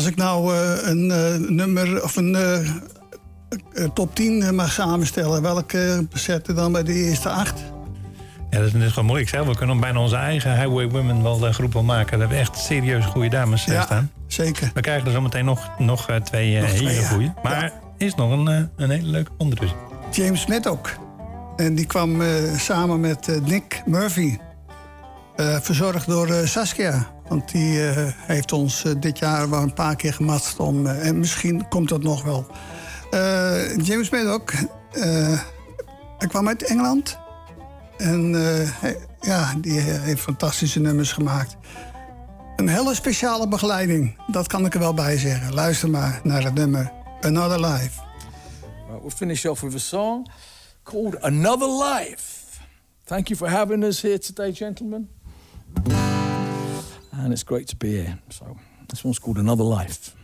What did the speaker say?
Als ik nou een nummer of een top 10 mag samenstellen, welke zetten dan bij de eerste 8? Ja, dat is gewoon moeilijk. We kunnen bijna onze eigen Highway Women wel groep wel maken. Daar hebben we echt serieus goede dames staan. Zeker. We krijgen er zometeen nog twee hele goede. Maar er is nog een hele leuke ondertussen. James Smith ook. En die kwam samen met Nick Murphy. Verzorgd door Saskia. Want die heeft ons dit jaar wel een paar keer gematst om... en misschien komt dat nog wel. James Smith ook. Hij kwam uit Engeland. En die heeft fantastische nummers gemaakt. Een hele speciale begeleiding. Dat kan ik er wel bij zeggen. Luister maar naar het nummer Another Life. We'll finish off with a song called Another Life. Thank you for having us here today, gentlemen. And it's great to be here. So this one's called Another Life.